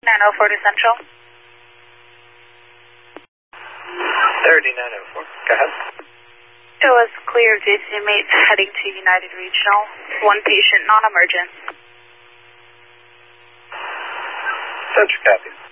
904 to Central. 3904. Go ahead. It was clear JC mates heading to United Regional. One patient, non-emergent. Central copy.